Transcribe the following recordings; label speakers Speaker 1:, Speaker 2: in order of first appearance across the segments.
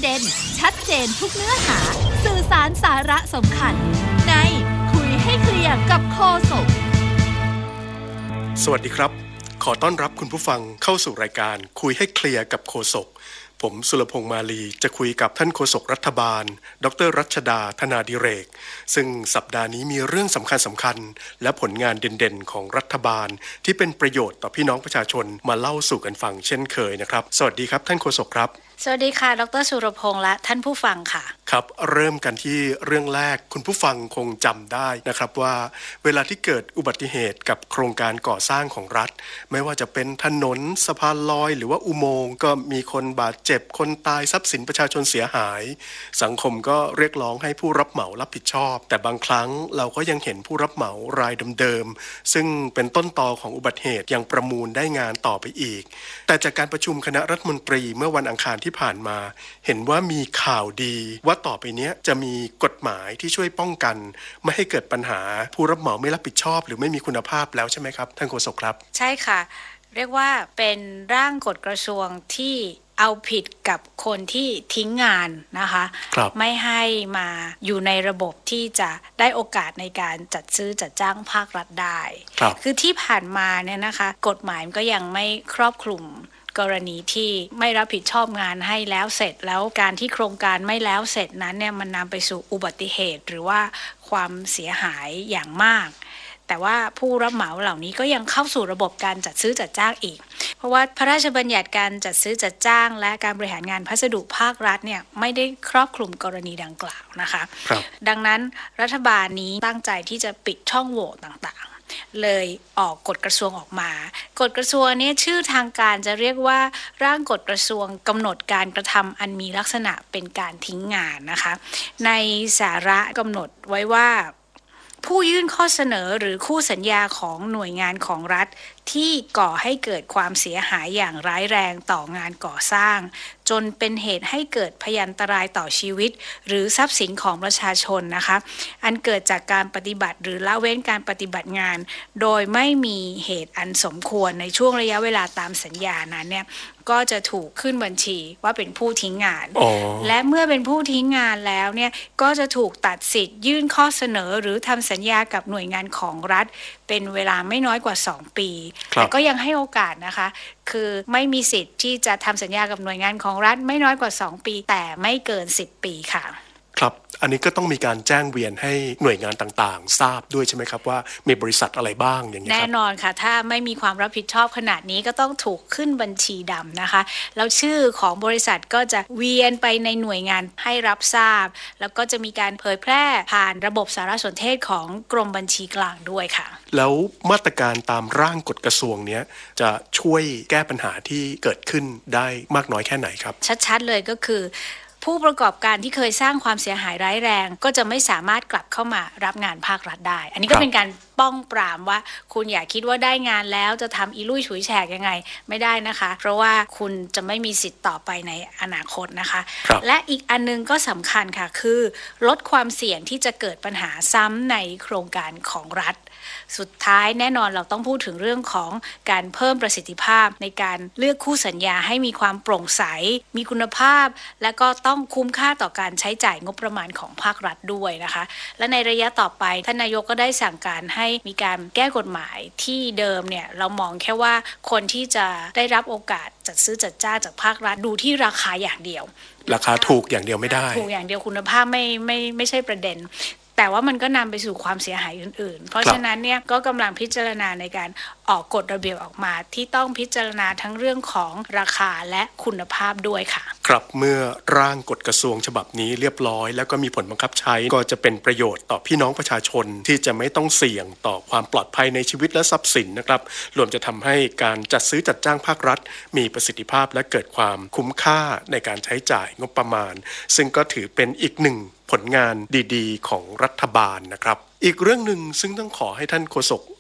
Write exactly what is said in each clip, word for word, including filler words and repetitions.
Speaker 1: เด่นชัดเจนทุกเนื้อหาสื่อสารสาระสำคัญในคุยให้เคลียร์กับโฆษก
Speaker 2: สวัสดีครับขอต้อนรับคุณผู้ฟังเข้าสู่รายการคุยให้เคลียร์กับโฆษกผมสุรพงษ์มาลีจะคุยกับท่านโฆษกรัฐบาลดร.รัชดาธนาดิเรกซึ่งสัปดาห์นี้มีเรื่องสำคัญสำคัญและผลงานเด่นๆของรัฐบาลที่เป็นประโยชน์ต่อพี่น้องประชาชนมาเล่าสู่กันฟังเช่นเคยนะครับสวัสดีครับท่านโฆษกครับ
Speaker 3: สวัสดีค่ะดร.สุรพงษ์และท่านผู้ฟังค่ะ
Speaker 2: ครับเริ่มกันที่เรื่องแรกคุณผู้ฟังคงจำได้นะครับว่าเวลาที่เกิดอุบัติเหตุกับโครงการก่อสร้างของรัฐไม่ว่าจะเป็นถนนสะพานลอยหรือว่าอุโมงค์ก็มีคนบาดเจ็บคนตายทรัพย์สินประชาชนเสียหายสังคมก็เรียกร้องให้ผู้รับเหมารับผิดชอบแต่บางครั้งเราก็ยังเห็นผู้รับเหมารายเดิมๆซึ่งเป็นต้นตอของอุบัติเหตุยังประมูลได้งานต่อไปอีกแต่จากการประชุมคณะรัฐมนตรีเมื่อวันอังคารที่ผ่านมาเห็นว่ามีข่าวดีว่าต่อไปนี้จะมีกฎหมายที่ช่วยป้องกันไม่ให้เกิดปัญหาผู้รับเหมาไม่รับผิดชอบหรือไม่มีคุณภาพแล้วใช่ไหมครับท่านโฆษกครับ
Speaker 3: ใช่ค่ะเรียกว่าเป็นร่างกฎกระทรวงที่เอาผิดกับคนที่ทิ้งงานนะคะไม่ให้มาอยู่ในระบบที่จะได้โอกาสในการจัดซื้อจัดจ้างภาครัฐได้
Speaker 2: ค,
Speaker 3: คือที่ผ่านมาเนี่ยนะคะกฎหมายก็ยังไม่ครอบคลุมกรณีที่ไม่รับผิดชอบงานให้แล้วเสร็จแล้วการที่โครงการไม่แล้วเสร็จนั้นเนี่ยมันนำไปสู่อุบัติเหตุหรือว่าความเสียหายอย่างมากแต่ว่าผู้รับเหมาเหล่านี้ก็ยังเข้าสู่ระบบการจัดซื้อจัดจ้างอีกเพราะว่าพระราชบัญญัติการจัดซื้อจัดจ้างและการบริหารงานพัสดุภาครัฐเนี่ยไม่ได้ครอบคลุมกรณีดังกล่าวนะคะดังนั้นรัฐบาลนี้ตั้งใจที่จะปิดช่องโหว่ต่างๆเลยออกกฎกระทรวงออกมากฎกระทรวงนี้ชื่อทางการจะเรียกว่าร่างกฎกระทรวงกำหนดการกระทำอันมีลักษณะเป็นการทิ้งงานนะคะในสาระกำหนดไว้ว่าผู้ยื่นข้อเสนอหรือคู่สัญญาของหน่วยงานของรัฐที่ก่อให้เกิดความเสียหายอย่างร้ายแรงต่องานก่อสร้างจนเป็นเหตุให้เกิดพยันตรายต่อชีวิตหรือทรัพย์สินของประชาชนนะคะอันเกิดจากการปฏิบัติหรือละเว้นการปฏิบัติงานโดยไม่มีเหตุอันสมควรในช่วงระยะเวลาตามสัญญานั้นเนี่ยก็จะถูกขึ้นบัญชีว่าเป็นผู้ทิ้งงาน
Speaker 2: oh.
Speaker 3: และเมื่อเป็นผู้ทิ้งงานแล้วเนี่ยก็จะถูกตัดสิทธิ์ยื่นข้อเสนอหรือทำสัญญากับหน่วยงานของรัฐเป็นเวลาไม่น้อยกว่าสองปีแต่ก็ยังให้โอกาสนะคะคือไม่มีสิทธิ์ที่จะทำสัญญากับหน่วยงานของรัฐไม่น้อยกว่าสองปีแต่ไม่เกินสิบปีค่ะ
Speaker 2: ครับอันนี้ก็ต้องมีการแจ้งเวียนให้หน่วยงานต่างๆทราบด้วยใช่ไหมครับว่ามีบริษัทอะไรบ้างอย่างนี้ครับ
Speaker 3: แน่นอนค่ะถ้าไม่มีความรับผิดชอบขนาดนี้ก็ต้องถูกขึ้นบัญชีดำนะคะแล้วชื่อของบริษัทก็จะเวียนไปในหน่วยงานให้รับทราบแล้วก็จะมีการเผยแพร่ผ่านระบบสารสนเทศของกรมบัญชีกลางด้วยค่ะ
Speaker 2: แล้วมาตรการตามร่างกฎกระทรวงนี้จะช่วยแก้ปัญหาที่เกิดขึ้นได้มากน้อยแค่ไหนครับ
Speaker 3: ชัดๆเลยก็คือผู้ประกอบการที่เคยสร้างความเสียหายร้ายแรงก็จะไม่สามารถกลับเข้ามารับงานภาครัฐได้อันนี้ก็เป็นการป้องปรามว่าคุณอย่าคิดว่าได้งานแล้วจะทำอีลุ่ยฉุยแฉกยังไงไม่ได้นะคะเพราะว่าคุณจะไม่มีสิทธิ์ต่อไปในอนาคตนะคะและอีกอันนึงก็สำคัญค่ะคือลดความเสี่ยงที่จะเกิดปัญหาซ้ำในโครงการของรัฐสุดท้ายแน่นอนเราต้องพูดถึงเรื่องของการเพิ่มประสิทธิภาพในการเลือกคู่สัญญาให้มีความโปร่งใสมีคุณภาพและก็ต้องคุ้มค่าต่อการใช้จ่ายงบประมาณของภาครัฐด้วยนะคะและในระยะต่อไปท่านนายกก็ได้สั่งการให้มีการแก้กฎหมายที่เดิมเนี่ยเรามองแค่ว่าคนที่จะได้รับโอกาสจัดซื้อจัดจ้างจากภาครัฐดูที่ราคาอย่างเดียว
Speaker 2: ราคาถูกอย่างเดียวไม่ได้
Speaker 3: ถูกอย่างเดียวคุณภาพไม่ไม่ไม่ใช่ประเด็นแต่ว่ามันก็นำไปสู่ความเสียหายอื่นๆเพราะฉะนั้นเนี่ยก็กำลังพิจารณาในการออกกฎระเบียบออกมาที่ต้องพิจารณาทั้งเรื่องของราคาและคุณภาพด้วยค่ะ
Speaker 2: ครับเมื่อร่างกฎกระทรวงฉบับนี้เรียบร้อยแล้วก็มีผลบังคับใช้ก็จะเป็นประโยชน์ต่อพี่น้องประชาชนที่จะไม่ต้องเสี่ยงต่อความปลอดภัยในชีวิตและทรัพย์สินนะครับรวมจะทำให้การจัดซื้อจัดจ้างภาครัฐมีประสิทธิภาพและเกิดความคุ้มค่าในการใช้จ่ายงบประมาณซึ่งก็ถือเป็นอีกหนึ่งผลงานดีๆของรัฐบาลนะครับอีกเรื่องหนึ่งซึ่งต้องขอให้ท่านโฆษก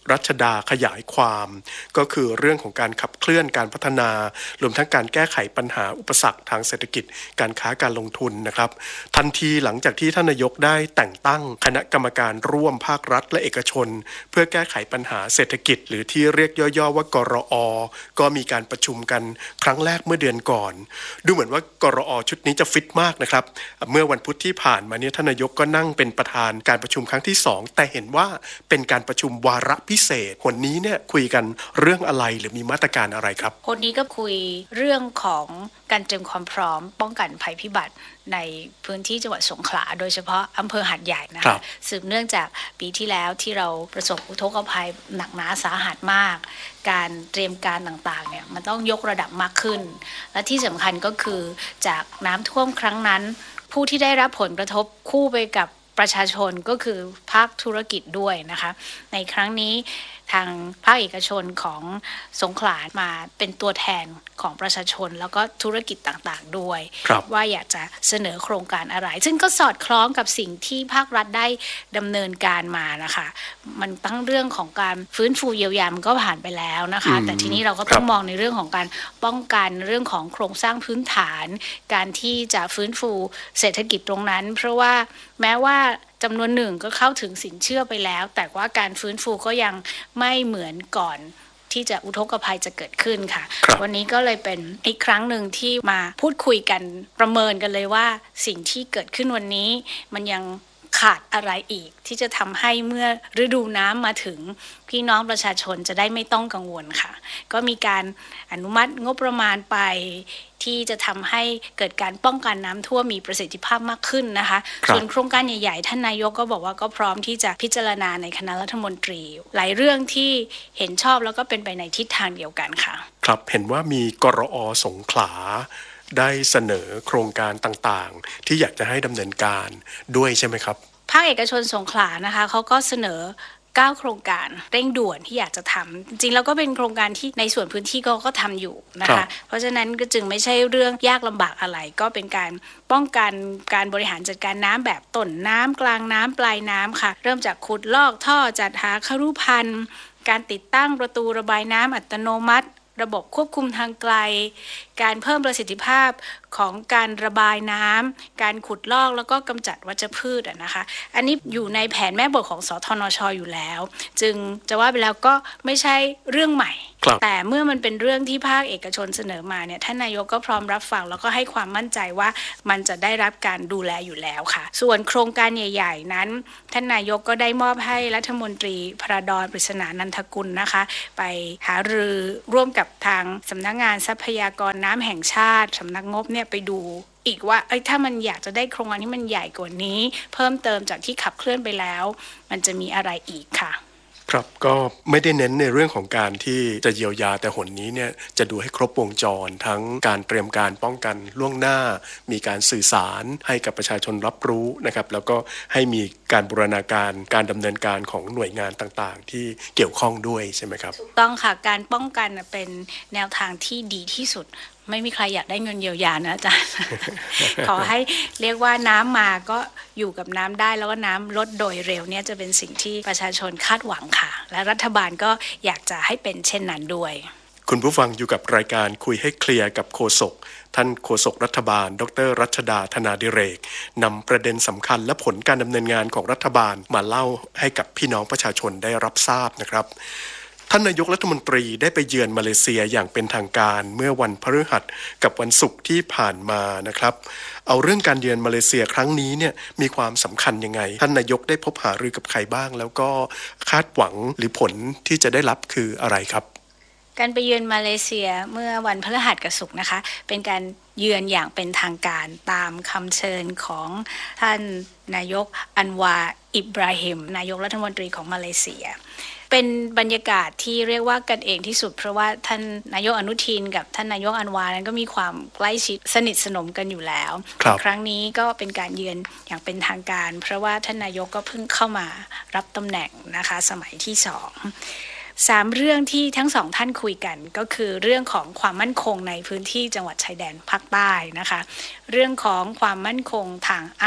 Speaker 2: รัชดาขยายความก็คือเรื่องของการขับเคลื่อนการพัฒนารวมทั้งการแก้ไขปัญหาอุปสรรคทางเศรษฐกิจการค้าการลงทุนนะครับทันทีหลังจากที่ท่านนายกได้แต่งตั้งคณะกรรมการร่วมภาครัฐและเอกชนเพื่อแก้ไขปัญหาเศรษฐกิจหรือที่เรียกย่อๆว่ากรอ.ก็มีการประชุมกันครั้งแรกเมื่อเดือนก่อนดูเหมือนว่ากรอ.ชุดนี้จะฟิตมากนะครับเมื่อวันพุธที่ผ่านมาเนี่ยท่านนายกก็นั่งเป็นประธานการประชุมครั้งที่สองแต่เห็นว่าเป็นการประชุมวาระพิเศษคนนี้เนี่ยคุยกันเรื่องอะไรหรือมีมาตรการอะไรครับ
Speaker 3: คนนี้ก็คุยเรื่องของการเตรียมความพร้อมป้องกันภัยพิบัติในพื้นที่จังหวัดสงขลาโดยเฉพาะอำเภอหาดใหญ่นะคะสืบเนื่องจากปีที่แล้วที่เราประสบอุทกภัยหนักหนาสาหัสมากการเตรียมการต่างๆเนี่ยมันต้องยกระดับมากขึ้นและที่สำคัญก็คือจากน้ำท่วมครั้งนั้นผู้ที่ได้รับผลกระทบคู่ไปกับประชาชนก็คือภาคธุรกิจด้วยนะคะในครั้งนี้ทางภาคเอกชนของสงขลามาเป็นตัวแทนของประชาชนแล้วก็ธุรกิจต่างๆด้วยว่าอยากจะเสนอโครงการอะไรซึ่งก็สอดคล้องกับสิ่งที่ภาครัฐได้ดำเนินการมานะคะมันตั้งเรื่องของการฟื้นฟูเยียวยามันก็ผ่านไปแล้วนะคะแต่ทีนี้เราก็ต้องมองในเรื่องของการป้องกันเรื่องของโครงสร้างพื้นฐานการที่จะฟื้นฟูเศรษฐกิจตรงนั้นเพราะว่าแม้ว่าจำนวนหนึ่งก็เข้าถึงสินเชื่อไปแล้วแต่ว่าการฟื้นฟูก็ยังไม่เหมือนก่อนที่จะอุทกภัยจะเกิดขึ้นค่ะวันนี้ก็เลยเป็นอีกครั้งหนึ่งที่มาพูดคุยกันประเมินกันเลยว่าสิ่งที่เกิดขึ้นวันนี้มันยังขาดอะไรอีกที่จะทำให้เมื่อฤดูน้ำมาถึงพี่น้องประชาชนจะได้ไม่ต้องกังวลค่ะก็มีการอนุมัติงบประมาณไปที่จะทำให้เกิดการป้องกันน้ำท่วมมีประสิทธิภาพมากขึ้นนะคะส่วนโครงการใหญ่ๆท่านนายกก็บอกว่าก็พร้อมที่จะพิจารณาในคณะรัฐมนตรีหลายเรื่องที่เห็นชอบแล้วก็เป็นไปในทิศทางเดียวกันค่ะ
Speaker 2: ครับเห็นว่ามีกรอ.สงขลาได้เสนอโครงการต่างๆที่อยากจะให้ดำเนินการด้วยใช่ไหมครับ
Speaker 3: ภาคเอกชนสงขลานะคะเขาก็เสนอเก้าโครงการเร่งด่วนที่อยากจะทำจริงๆแล้วก็เป็นโครงการที่ในส่วนพื้นที่ก็ก็ทำอยู่นะคะเพราะฉะนั้นก็จึงไม่ใช่เรื่องยากลำบากอะไรก็เป็นการป้องกันการบริหารจัดการน้ำแบบต้นน้ำกลางน้ำปลายน้ำค่ะเริ่มจากขุดลอกท่อจัดหาครุพันธ์การติดตั้งประตูระบายน้ำอัตโนมัติระบบควบคุมทางไกลการเพิ่มประสิทธิภาพของการระบายน้ำการขุดลอกแล้วก็กำจัดวัชพืชอ่ะนะคะอันนี้อยู่ในแผนแม่บทของสทนช.อยู่แล้วจึงจะว่าไปแล้วก็ไม่ใช่เรื่องใหม่แต่เมื่อมันเป็นเรื่องที่ภาคเอกชนเสนอมาเนี่ยท่านนายกก็พร้อมรับฟังแล้วก็ให้ความมั่นใจว่ามันจะได้รับการดูแลอยู่แล้วค่ะส่วนโครงการใหญ่ๆนั้นท่านนายกก็ได้มอบให้รัฐมนตรีพระดอนปริศนานันทกุลนะคะไปหารือร่วมกับทางสำนักงานทรัพยากรน้ำแห่งชาติสำนักงบเนี่ยไปดูอีกว่าเอ้ยถ้ามันอยากจะได้โครงการที่มันใหญ่กว่านี้เพิ่มเติมจากที่ขับเคลื่อนไปแล้วมันจะมีอะไรอีกค่ะ
Speaker 2: ครับก็ไม่ได้เน้นในเรื่องของการที่จะเยียวยาแต่หนนี้เนี่ยจะดูให้ครบวงจรทั้งการเตรียมการป้องกันล่วงหน้ามีการสื่อสารให้กับประชาชนรับรู้นะครับแล้วก็ให้มีการบูรณาการการดำเนินการของหน่วยงานต่างๆที่เกี่ยวข้องด้วยใช่ไหมครับ
Speaker 3: ถูกต้องค่ะการป้องกันเป็นแนวทางที่ดีที่สุดไม่มีใครอยากได้เงินเยียวยานะอาจารย์ ขอให้เรียกว่าน้ำมาก็อยู่กับน้ำได้แล้วก็น้ำลดโดยเร็วเนี่ยจะเป็นสิ่งที่ประชาชนคาดหวังค่ะและรัฐบาลก็อยากจะให้เป็นเช่นนั้นด้วย
Speaker 2: คุณผู้ฟังอยู่กับรายการคุยให้เคลียร์กับโฆษกท่านโฆษกรัฐบาลดร.รัชดาธนาดิเรกนำประเด็นสำคัญและผลการดำเนินงานของรัฐบาลมาเล่าให้กับพี่น้องประชาชนได้รับทราบนะครับท่านนายกรัฐมนตรีได้ไปเยือนมาเลเซียอย่างเป็นทางการเมื่อวันพฤหัสกับวันศุกร์ที่ผ่านมานะครับเอาเรื่องการเยือนมาเลเซียครั้งนี้เนี่ยมีความสำคัญยังไงท่านนายกได้พบหารือกับใครบ้างแล้วก็คาดหวังหรือผลที่จะได้รับคืออะไรครับ
Speaker 3: การไปเยือนมาเลเซียเมื่อวันพฤหัสกับศุกร์นะคะเป็นการเยือนอย่างเป็นทางการตามคำเชิญของท่านนายกอันวาอิบราฮิมนายกรัฐมนตรีของมาเลเซียเป็นบรรยากาศที่เรียกว่ากันเองที่สุดเพราะว่าท่านนายกอนุทินกับท่านนายกอันวานั้นก็มีความใกล้ชิดสนิทสนมกันอยู่แล้ว ค, ครั้งนี้ก็เป็นการเยือนอย่างเป็นทางการเพราะว่าท่านนายกก็เพิ่งเข้ามารับตำแหน่งนะคะสมัยที่สองสามเรื่องที่ทั้งสองท่านคุยกันก็คือเรื่องของความมั่นคงในพื้นที่จังหวัดชายแดนภาคใต้นะคะเรื่องของความมั่นคงทางอาหาร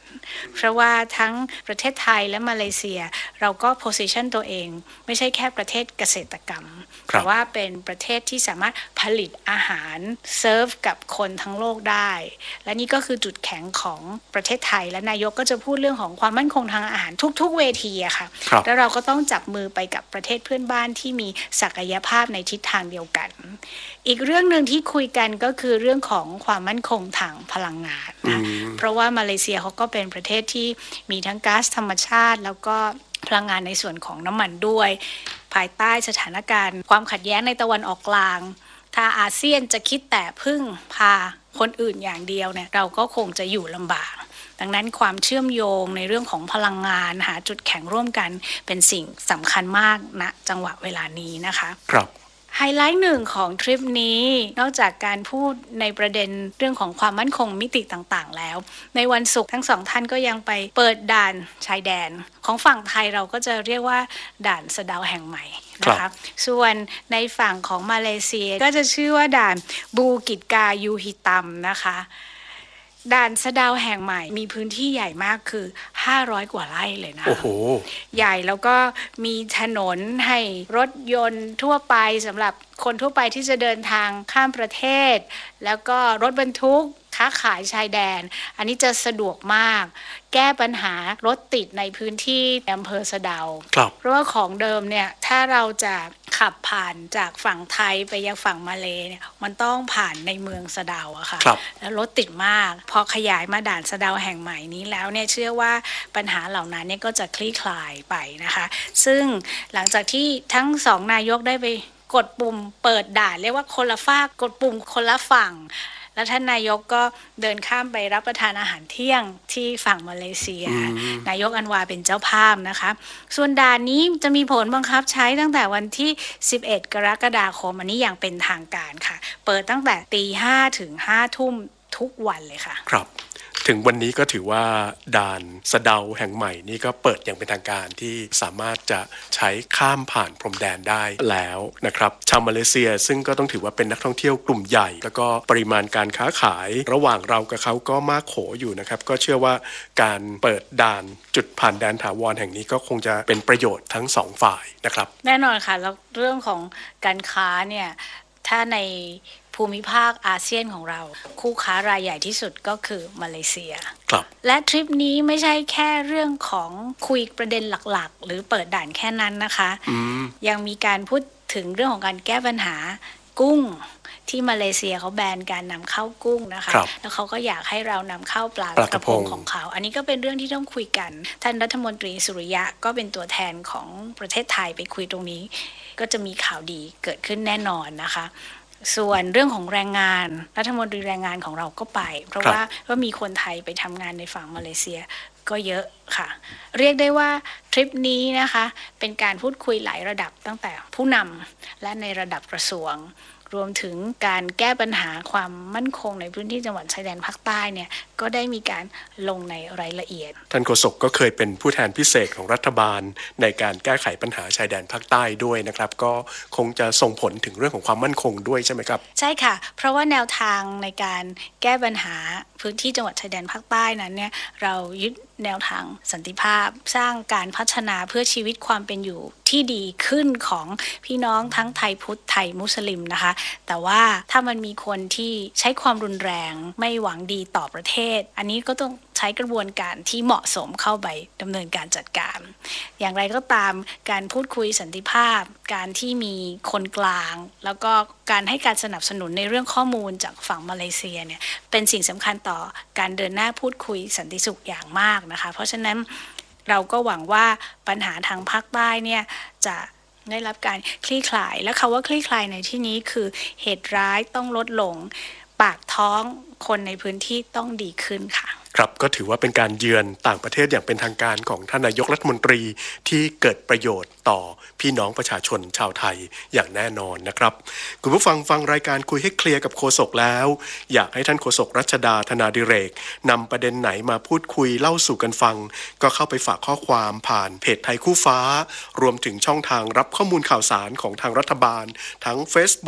Speaker 3: เพราะว่าทั้งประเทศไทยและมาเลเซียเราก็ position ตัวเองไม่ใช่แค่ประเทศเกษตรกรรมแต่ว่าเป็นประเทศที่สามารถผลิตอาหารเซิร์ฟกับคนทั้งโลกได้และนี่ก็คือจุดแข็งของประเทศไทยและนายกก็จะพูดเรื่องของความมั่นคงทางอาหารทุกๆเวทีอะค่ะแล้วเราก็ต้องจับมือไปกับประเทศเพื่อนบ้านที่มีศักยภาพในทิศทางเดียวกันอีกเรื่องนึงที่คุยกันก็คือเรื่องของความมั่นคงทางพลังงานนะเพราะว่ามาเลเซียเขาก็เป็นประเทศที่มีทั้งก๊าซธรรมชาติแล้วก็พลังงานในส่วนของน้ำมันด้วยภายใต้สถานการณ์ความขัดแย้งในตะวันออกกลางถ้าอาเซียนจะคิดแต่พึ่งพาคนอื่นอย่างเดียวเนี่ยเราก็คงจะอยู่ลำบากดังนั้นความเชื่อมโยงในเรื่องของพลังงานหาจุดแข็งร่วมกันเป็นสิ่งสำคัญมากณจังหวะเวลานี้นะคะ
Speaker 2: ครับ
Speaker 3: ไฮไลท์หนึ่งของทริปนี้นอกจากการพูดในประเด็นเรื่องของความมั่นคงมิติต่างๆแล้วในวันศุกร์ทั้งสองท่านก็ยังไปเปิดด่านชายแดนของฝั่งไทยเราก็จะเรียกว่าด่านสะเดาแห่งใหม่นะคะส่วนในฝั่งของมาเลเซียก็จะชื่อว่าด่านบูกิตกายูฮิตัมนะคะด่านสะเดาแห่งใหม่มีพื้นที่ใหญ่มากคือห้าร้อยกว่าไร่เลยนะ
Speaker 2: โอ้โห
Speaker 3: ใหญ่แล้วก็มีถนนให้รถยนต์ทั่วไปสำหรับคนทั่วไปที่จะเดินทางข้ามประเทศแล้วก็รถบรรทุกค้าขายชายแดนอันนี้จะสะดวกมากแก้ปัญหารถติดในพื้นที่อำเภอสะเดาเพราะว่าของเดิมเนี่ยถ้าเราจะขับผ่านจากฝั่งไทยไปยังฝั่งมาเลเนี่ยมันต้องผ่านในเมืองสะเดาอะค่ะแล้วรถติดมากพอขยายมาด่านสะเดาแห่งใหม่นี้แล้วเนี่ยเชื่อว่าปัญหาเหล่านั้นเนี่ยก็จะคลี่คลายไปนะคะซึ่งหลังจากที่ทั้งสองนายกได้ไปกดปุ่มเปิดด่านเรียกว่าคนละฝากกดปุ่มคนละฝั่งแล้วท่านนายกก็เดินข้ามไปรับประทานอาหารเที่ยงที่ฝั่งมาเลเซียนายกอันวาเป็นเจ้าภาพนะคะส่วนด่านนี้จะมีผลบังคับใช้ตั้งแต่วันที่สิบเอ็ดกรกฎาคมอันนี้อย่างเป็นทางการค่ะเปิดตั้งแต่ตีห้าถึงห้าทุ่มทุกวันเลยค่ะ
Speaker 2: ครับถึงวันนี้ก็ถือว่าด่านสะเดาแห่งใหม่นี้ก็เปิดอย่างเป็นทางการที่สามารถจะใช้ข้ามผ่านพรมแดนได้แล้วนะครับชาวมาเลเซียซึ่งก็ต้องถือว่าเป็นนักท่องเที่ยวกลุ่มใหญ่แล้วก็ปริมาณการค้าขายระหว่างเรากับเขาก็มากโขอยู่นะครับก็เชื่อว่าการเปิดด่านจุดผ่านแดนถาวรแห่งนี้ก็คงจะเป็นประโยชน์ทั้งสองฝ่ายนะครับ
Speaker 3: แน่นอนค่ะแล้วเรื่องของการค้าเนี่ยถ้าในภูมิภาคอาเซียนของเราคู่ค้ารายใหญ่ที่สุดก็คือมาเลเซีย
Speaker 2: ครับ
Speaker 3: และทริปนี้ไม่ใช่แค่เรื่องของคุยประเด็นหลักๆหรือเปิดด่านแค่นั้นนะคะยังมีการพูดถึงเรื่องของการแก้ปัญหากุ้งที่มาเลเซียเขาแบนการนำเข้ากุ้งนะคะแล้วเขาก็อยากให้เรานำเข้าปลากระพงของเขาอันนี้ก็เป็นเรื่องที่ต้องคุยกันท่านรัฐมนตรีสุริยะก็เป็นตัวแทนของประเทศไทยไปคุยตรงนี้ก็จะมีข่าวดีเกิดขึ้นแน่นอนนะคะส่วนเรื่องของแรงงานรัฐมนตรีแรงงานของเราก็ไปเพราะว่าก็มีคนไทยไปทำงานในฝั่งมาเลเซียก็เยอะค่ะเรียกได้ว่าทริปนี้นะคะเป็นการพูดคุยหลายระดับตั้งแต่ผู้นำและในระดับกระทรวงรวมถึงการแก้ปัญหาความมั่นคงในพื้นที่จังหวัดชายแดนภาคใต้เนี่ยก็ได้มีการลงในรายละเอียด
Speaker 2: ท่านโฆษกก็เคยเป็นผู้แทนพิเศษของรัฐบาลในการแก้ไขปัญหาชายแดนภาคใต้ด้วยนะครับก็คงจะส่งผลถึงเรื่องของความมั่นคงด้วยใช่ไหมครับ
Speaker 3: ใช่ค่ะเพราะว่าแนวทางในการแก้ปัญหาพื้นที่จังหวัดชายแดนภาคใต้นั้นเนี่ยเรายึดแนวทางสันติภาพสร้างการพัฒนาเพื่อชีวิตความเป็นอยู่ที่ดีขึ้นของพี่น้องทั้งไทยพุทธไทยมุสลิมนะคะแต่ว่าถ้ามันมีคนที่ใช้ความรุนแรงไม่หวังดีต่อประเทศอันนี้ก็ต้องใช้กระบวนการที่เหมาะสมเข้าไปดำเนินการจัดการอย่างไรก็ตามการพูดคุยสันติภาพการที่มีคนกลางแล้วก็การให้การสนับสนุนในเรื่องข้อมูลจากฝั่งมาเลเซียเนี่ยเป็นสิ่งสำคัญต่อการเดินหน้าพูดคุยสันติสุขอย่างมากนะคะเพราะฉะนั้นเราก็หวังว่าปัญหาทางภาคใต้เนี่ยจะได้รับการคลี่คลายและคำว่าคลี่คลายในที่นี้คือเหตุร้ายต้องลดลงปากท้องคนในพื้นที่ต้องดีขึ้นค่ะ
Speaker 2: ครับก็ถือว่าเป็นการเยือนต่างประเทศอย่างเป็นทางการของท่านนายกรัฐมนตรีที่เกิดประโยชน์ต่อพี่น้องประชาชนชาวไทยอย่างแน่นอนนะครับคุณผู้ฟังฟังรายการคุยให้เคลียร์กับโฆษกแล้วอยากให้ท่านโฆษกรัชดาธนาดิเรกนำประเด็นไหนมาพูดคุยเล่าสู่กันฟังก็เข้าไปฝากข้อความผ่านเพจไทยคู่ฟ้ารวมถึงช่องทางรับข้อมูลข่าวสารของทางรัฐบาลทั้ง Facebook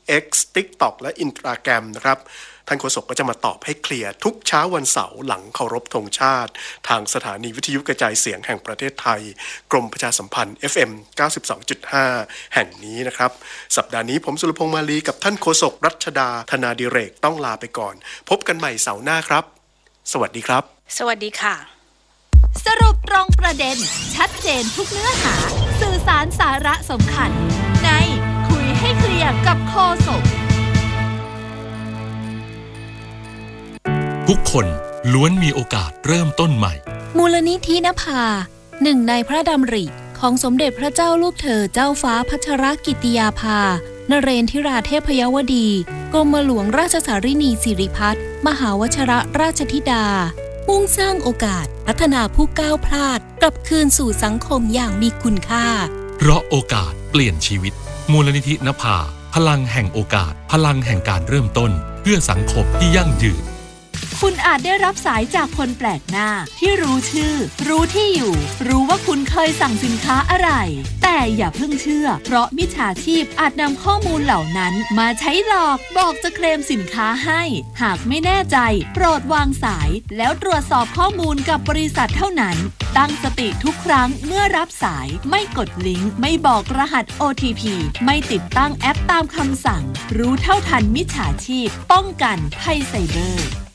Speaker 2: X TikTok และ Instagram นะครับท่านโฆษกก็จะมาตอบให้เคลียร์ทุกเช้าวันเสาร์หลังเคารพธงชาติทางสถานีวิทยุกระจายเสียงแห่งประเทศไทยกรมประชาสัมพันธ์ เอฟ เอ็ม เก้าสิบสองจุดห้า แห่งนี้นะครับสัปดาห์นี้ผมสุรพงษ์มาลีกับท่านโฆษกรัชดาธนาดิเรกต้องลาไปก่อนพบกันใหม่เสาร์หน้าครับสวัสดีครับ
Speaker 3: สวัสดีค่ะ
Speaker 1: สรุปตรงประเด็นชัดเจนทุกเนื้อหาสื่อสารสาระสำคัญในคุยให้เคลียร์กับโฆษก
Speaker 4: ทุกคนล้วนมีโอกาสเริ่มต้นใหม่
Speaker 5: มูลนิธินภาหนึ่งในพระดำริของสมเด็จพระเจ้าลูกเธอเจ้าฟ้าพัชรกิติยาภานเรนทิราเทพยวดีกรมหลวงราชสารินีสิริพัฒน์มหาวชิรราชธิดามุ่งสร้างโอกาสพัฒนาผู้ก้าวพลาดกลับคืนสู่สังคมอย่างมีคุณค่า
Speaker 4: เพราะโอกาสเปลี่ยนชีวิตมูลนิธินภาพลังแห่งโอกาสพลังแห่งการเริ่มต้นเพื่อสังคมที่ยั่งยืน
Speaker 1: คุณอาจได้รับสายจากคนแปลกหน้าที่รู้ชื่อรู้ที่อยู่รู้ว่าคุณเคยสั่งสินค้าอะไรแต่อย่าเพิ่งเชื่อเพราะมิจฉาชีพอาจนำข้อมูลเหล่านั้นมาใช้หลอกบอกจะเคลมสินค้าให้หากไม่แน่ใจโปรดวางสายแล้วตรวจสอบข้อมูลกับบริษัทเท่านั้นตั้งสติทุกครั้งเมื่อรับสายไม่กดลิงก์ไม่บอกรหัส โอ ที พี ไม่ติดตั้งแอปตามคำสั่งรู้เท่าทันมิจฉาชีพป้องกันภัยไซเบอร์